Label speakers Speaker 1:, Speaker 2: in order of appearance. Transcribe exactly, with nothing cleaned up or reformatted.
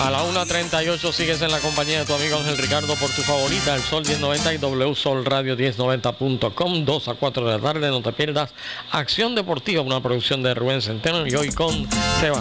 Speaker 1: A la una treinta y ocho sigues en la compañía de tu amigo Ángel Ricardo por tu favorita, el Sol diez noventa y W Sol Radio diez noventa punto com. dos a cuatro de la tarde, no te pierdas Acción Deportiva, una producción de Rubén Centeno, y hoy con Sebastián